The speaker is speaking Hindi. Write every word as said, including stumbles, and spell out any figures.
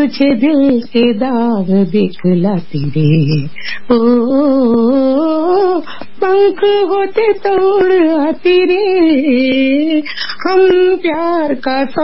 तुझे दिल के दाग दिखलाती रे। ओ, पंख होते तो उड़ आती रे, हम प्यार का